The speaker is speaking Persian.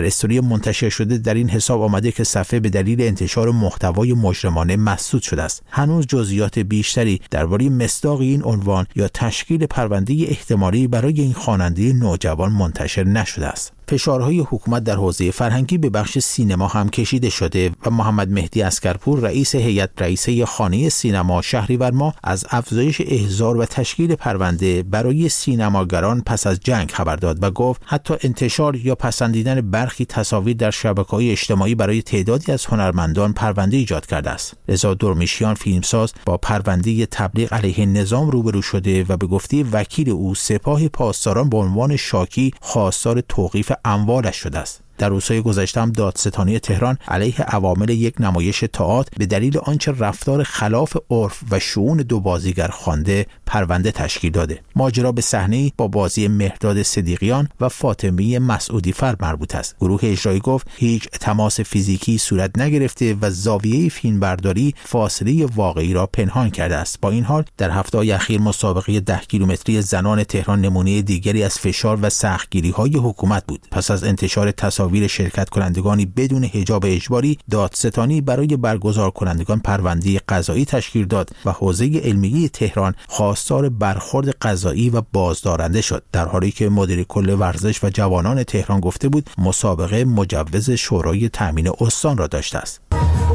در استوری منتشر شده در این حساب آمده که صفحه به دلیل انتشار محتوای مجرمانه مسدود شده است. هنوز جزئیات بیشتری درباره مصداق این عنوان یا تشکیل پرونده احتمالی برای این خواننده نوجوان منتشر نشده است. فشارهای حکومت در حوزه فرهنگی به بخش سینما هم کشیده شده و محمد مهدی عسکرپور رئیس هیئت رئیسه خانه سینما شهریورماه از افزایش احضار و تشکیل پرونده برای سینماگران پس از جنگ خبر داد و گفت حتی انتشار یا پسندیدن برخی تصاویر در شبکه‌های اجتماعی برای تعدادی از هنرمندان پرونده ایجاد کرده است. رضا درمیشیان فیلمساز با پرونده تبلیغ علیه نظام روبرو شده و به گفته وکیل او سپاه پاسداران به عنوان شاکی خواستار توقیف اموالش شده است. در روزهای گذشته هم دادستانی تهران علیه عوامل یک نمایش تئاتر به دلیل آنچه رفتار خلاف عرف و شؤون دو بازیگر خوانده پرونده تشکیل داده. ماجرا به صحنه‌ای با بازی مهرداد صدیقیان و فاطمی مسعودی فر مربوط است. گروه اجرایی گفت هیچ تماس فیزیکی صورت نگرفته و زاویه فیلمبرداری فاصله واقعی را پنهان کرده است. با این حال در هفته‌های اخیر مسابقه 10 کیلومتری زنان تهران نمونه دیگری از فشار و سختگیری‌های حکومت بود. پس از انتشار تصاویر شرکت کنندگانی بدون حجاب اجباری، دادستانی برای برگزار کنندگان پرونده قضایی تشکیل داد و حوزه علمیه تهران خواستار برخورد قضایی و بازدارنده شد، در حالی که مدیر کل ورزش و جوانان تهران گفته بود مسابقه مجوز شورای تامین استان را داشته است.